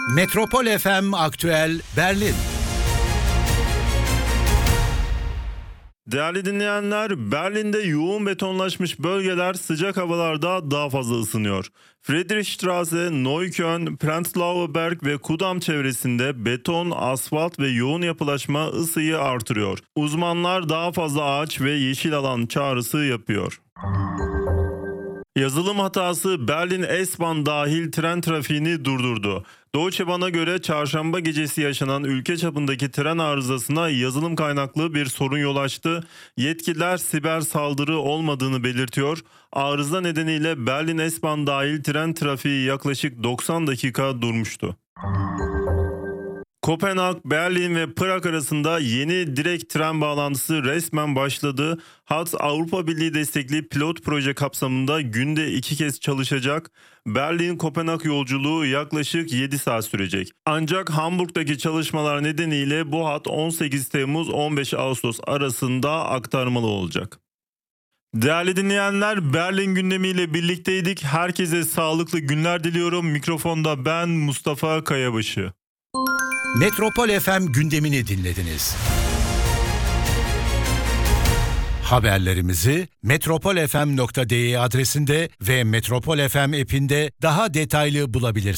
Metropol FM Aktüel Berlin. Değerli dinleyenler, Berlin'de yoğun betonlaşmış bölgeler sıcak havalarda daha fazla ısınıyor. Friedrichstraße, Neukölln, Prenzlauer Berg ve Kudamm çevresinde beton, asfalt ve yoğun yapılaşma ısıyı artırıyor. Uzmanlar daha fazla ağaç ve yeşil alan çağrısı yapıyor. Yazılım hatası Berlin S-Bahn dahil tren trafiğini durdurdu. Deutsche Bahn'a göre çarşamba gecesi yaşanan ülke çapındaki tren arızasına yazılım kaynaklı bir sorun yol açtı. Yetkililer siber saldırı olmadığını belirtiyor. Arıza nedeniyle Berlin S-Bahn dahil tren trafiği yaklaşık 90 dakika durmuştu. Kopenhag, Berlin ve Prag arasında yeni direkt tren bağlantısı resmen başladı. Hat Avrupa Birliği destekli pilot proje kapsamında günde 2 kez çalışacak. Berlin-Kopenhag yolculuğu yaklaşık 7 saat sürecek. Ancak Hamburg'daki çalışmalar nedeniyle bu hat 18 Temmuz-15 Ağustos arasında aktarmalı olacak. Değerli dinleyenler, Berlin gündemiyle birlikteydik. Herkese sağlıklı günler diliyorum. Mikrofonda ben Mustafa Kayabaşı. Metropol FM gündemini dinlediniz. Haberlerimizi metropolfm.de adresinde ve Metropol FM app'inde daha detaylı bulabilirsiniz.